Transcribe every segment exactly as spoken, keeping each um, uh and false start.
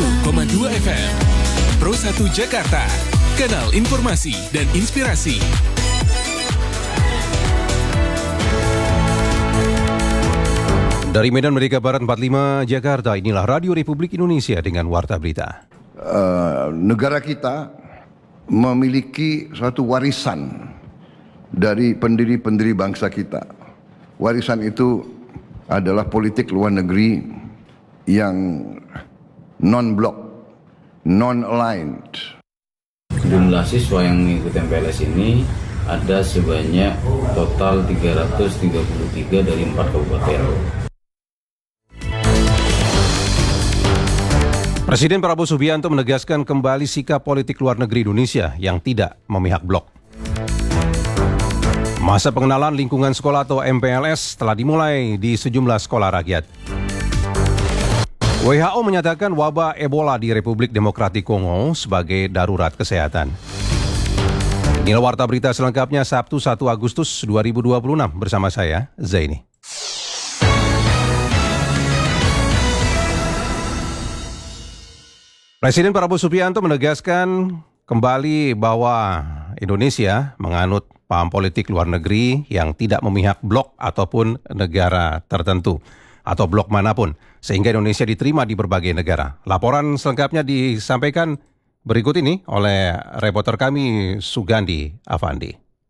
satu koma dua F M. Pro satu Jakarta, kanal informasi dan inspirasi. Dari Medan Merdeka Barat empat puluh lima Jakarta, inilah Radio Republik Indonesia dengan Warta Berita. Uh, negara kita memiliki suatu warisan dari pendiri-pendiri bangsa kita. Warisan itu adalah politik luar negeri yang non-blok, non-aligned. Jumlah siswa yang mengikuti M P L S ini ada sebanyak total tiga ratus tiga puluh tiga dari empat kabupaten. Presiden Prabowo Subianto menegaskan kembali sikap politik luar negeri Indonesia yang tidak memihak blok. Masa pengenalan lingkungan sekolah atau M P L S telah dimulai di sejumlah sekolah rakyat. W H O menyatakan wabah Ebola di Republik Demokratik Kongo sebagai darurat kesehatan. Inilah Warta Berita selengkapnya Sabtu satu Agustus dua ribu dua puluh enam bersama saya, Zaini. Presiden Prabowo Subianto menegaskan kembali bahwa Indonesia menganut paham politik luar negeri yang tidak memihak blok ataupun negara tertentu atau blok manapun, sehingga Indonesia diterima di berbagai negara. Laporan selengkapnya disampaikan berikut ini oleh reporter kami Sugandi Avandi.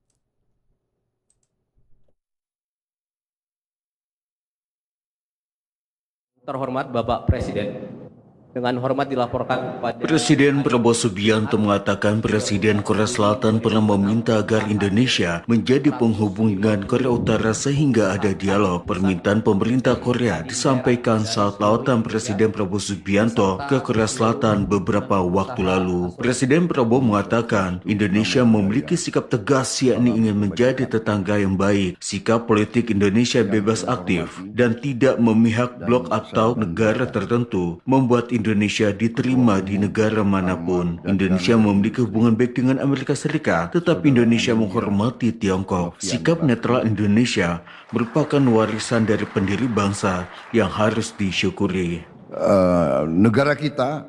Terhormat Bapak Presiden, dengan hormat dilaporkan kepada Presiden Prabowo Subianto mengatakan Presiden Korea Selatan pernah meminta agar Indonesia menjadi penghubung dengan Korea Utara sehingga ada dialog. Permintaan pemerintah Korea disampaikan saat lawatan Presiden Prabowo Subianto ke Korea Selatan beberapa waktu lalu. Presiden Prabowo mengatakan Indonesia memiliki sikap tegas yakni ingin menjadi tetangga yang baik. Sikap politik Indonesia bebas aktif dan tidak memihak blok atau negara tertentu membuat Indonesia diterima di negara manapun. Indonesia memiliki hubungan baik dengan Amerika Serikat, tetapi Indonesia menghormati Tiongkok. Sikap netral Indonesia merupakan warisan dari pendiri bangsa yang harus disyukuri. Uh, negara kita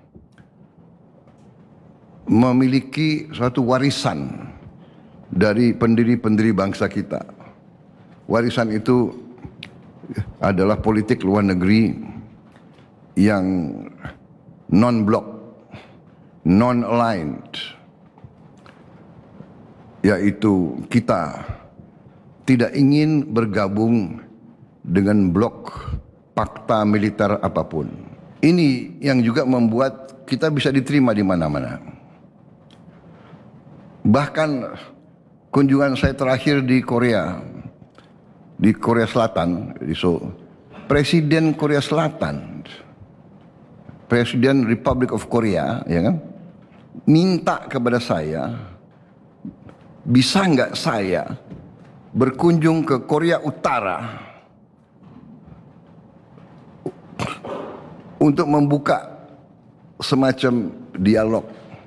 memiliki suatu warisan dari pendiri-pendiri bangsa kita. Warisan itu adalah politik luar negeri yang non-blok, non-aligned, yaitu kita tidak ingin bergabung dengan blok fakta militer apapun. Ini yang juga membuat kita bisa diterima di mana-mana. Bahkan kunjungan saya terakhir di Korea, di Korea Selatan, di Seoul, Presiden Korea Selatan, Presiden Republic of Korea, ya kan, minta kepada saya, bisa nggak saya berkunjung ke Korea Utara untuk membuka semacam dialog.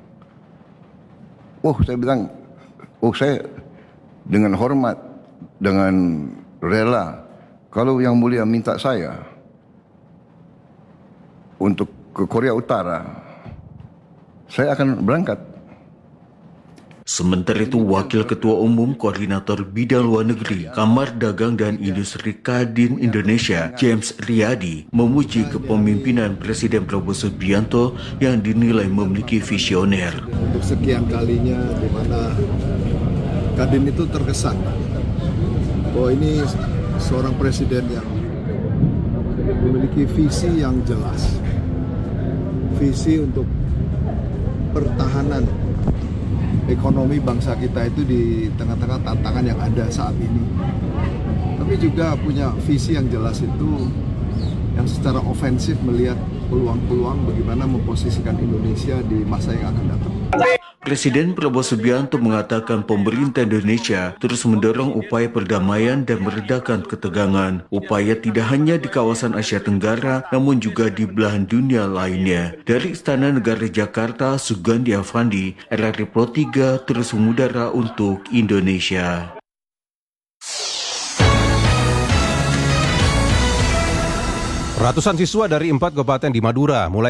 Oh, saya bilang, oh saya dengan hormat, dengan rela, kalau Yang Mulia minta saya untuk ke Korea Utara, saya akan berangkat. Sementara itu, Wakil Ketua Umum Koordinator Bidang Luar Negeri Kamar Dagang dan Industri Kadin Indonesia, James Riyadi, memuji kepemimpinan Presiden Prabowo Subianto yang dinilai memiliki visioner. Untuk sekian kalinya di mana Kadin itu terkesan bahwa ini seorang presiden yang memiliki visi yang jelas. Visi untuk pertahanan ekonomi bangsa kita itu di tengah-tengah tantangan yang ada saat ini. Tapi juga punya visi yang jelas itu yang secara ofensif melihat peluang-peluang bagaimana memposisikan Indonesia di masa yang akan datang. Presiden Prabowo Subianto mengatakan pemerintah Indonesia terus mendorong upaya perdamaian dan meredakan ketegangan. Upaya tidak hanya di kawasan Asia Tenggara, namun juga di belahan dunia lainnya. Dari Istana Negara Jakarta, Sugandi Avandi, R R I Pro tiga terus mengudara untuk Indonesia. Ratusan siswa dari empat kabupaten di Madura mulai